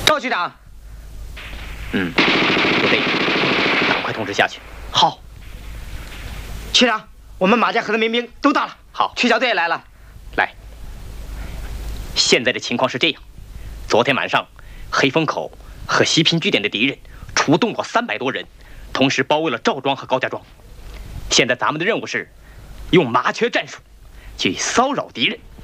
赵局长。 就这样，赶快通知下去。 好。局长，我们马家河的民兵都到了。 好， 驱小队也来了。 来，现在的情况是这样：昨天晚上，黑风口和西平据点的敌人出动了300多人，同时包围了赵庄和高家庄。现在咱们的任务是用麻雀战术去骚扰敌人，